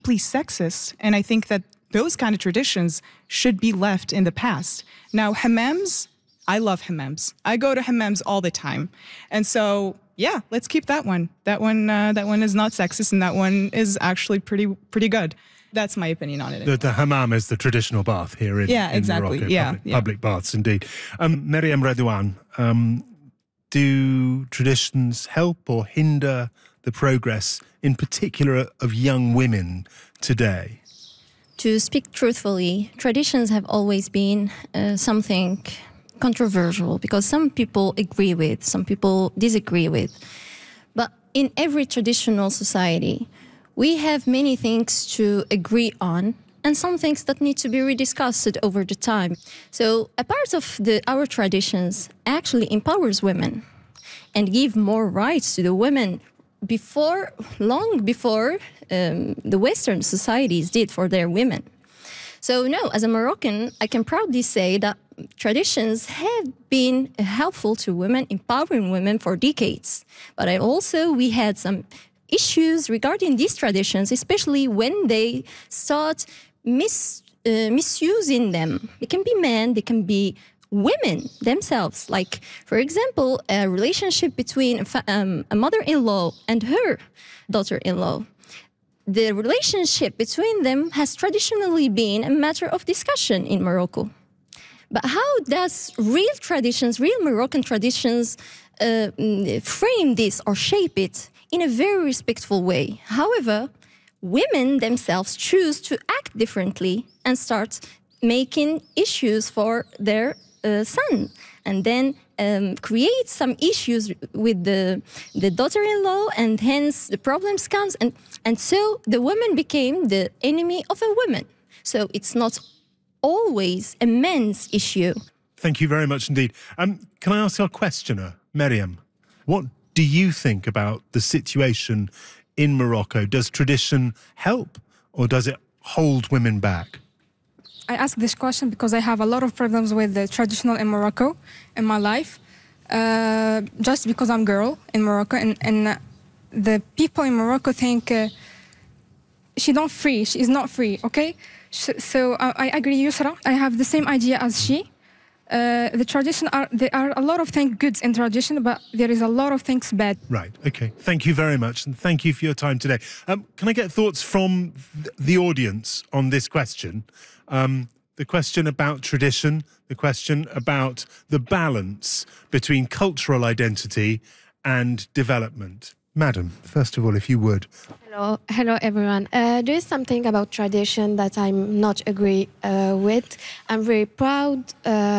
deeply sexist. And I think that those kind of traditions should be left in the past. Now, hammams, I love hammams. I go to hammams all the time. And so, yeah, let's keep that one. That one is not sexist, and that one is actually pretty good. That's my opinion on it. The hammam is the traditional bath here in exactly. Morocco. Public baths, indeed. Meriam Redouane, do traditions help or hinder the progress, in particular, of young women today? To speak truthfully, traditions have always been something controversial because some people agree with, some people disagree with. But in every traditional society, we have many things to agree on and some things that need to be rediscussed over the time. So a part of our traditions actually empowers women and give more rights to the women long before the Western societies did for their women. So no, as a Moroccan, I can proudly say that traditions have been helpful to women, empowering women for decades. But we had some issues regarding these traditions, especially when they start misusing them. They can be men, they can be women themselves. Like, for example, a relationship between a mother-in-law and her daughter-in-law. The relationship between them has traditionally been a matter of discussion in Morocco. But how does real Moroccan traditions frame this or shape it? In a very respectful way. However, women themselves choose to act differently and start making issues for their son, and then create some issues with the daughter-in-law, and hence the problems comes, and so the woman became the enemy of a woman. So it's not always a men's issue. Thank you very much indeed. Can I ask our questioner, Meriam, what do you think about the situation in Morocco? Does tradition help or does it hold women back? I ask this question because I have a lot of problems with the traditional in Morocco in my life. Just because I'm a girl in Morocco, and the people in Morocco think she is not free, okay? So I agree, Yusra. I have the same idea as she. The tradition there are a lot of things good in tradition, but there is a lot of things bad. Right, okay. Thank you very much, and thank you for your time today. Can I get thoughts from the audience on this question? The question about tradition, the question about the balance between cultural identity and development. Madam, first of all, if you would. Hello everyone. There is something about tradition that I'm not agree with. I'm very proud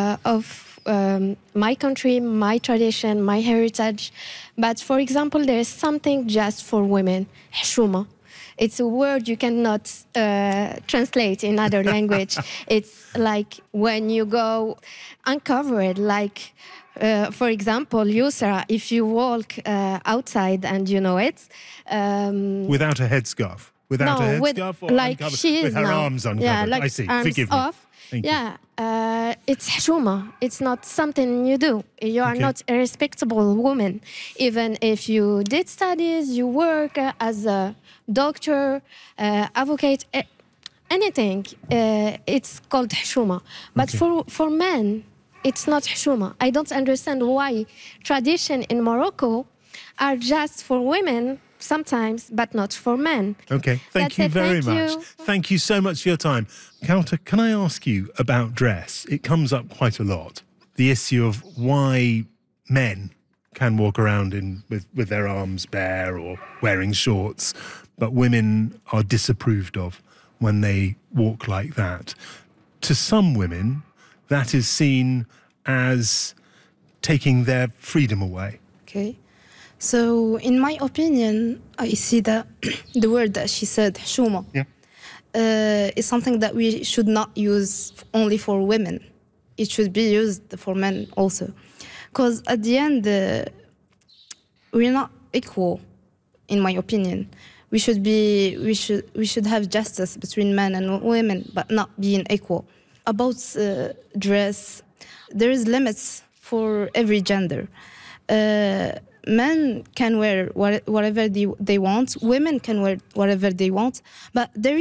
of my country, my tradition, my heritage. But for example, there is something just for women, hshuma. It's a word you cannot translate in other language. It's like when you go uncovered, like for example, Yusra, if you walk outside and you know it. Without a headscarf? Without a headscarf? Or like uncovered, she is with her now. arms uncovered? Yeah, like I see. arms Forgive me. off. Thank you. It's hshuma. It's not something you do. You are not a respectable woman. Even if you did studies, you work as a doctor, advocate, anything. It's called hshuma. But for men, it's not hshuma. I don't understand why tradition in Morocco are just for women sometimes, but not for men. Okay, thank you very much. Thank you so much for your time. Kauta, can I ask you about dress? It comes up quite a lot. The issue of why men can walk around with their arms bare or wearing shorts, but women are disapproved of when they walk like that. To some women, that is seen as taking their freedom away. Okay. So, in my opinion, I see that the word that she said, hshuma, is something that we should not use only for women. It should be used for men also. Because at the end, we're not equal, in my opinion. We should have justice between men and women, but not being equal. About dress, there is limits for every gender. men can wear whatever they want, women can wear whatever they want, but there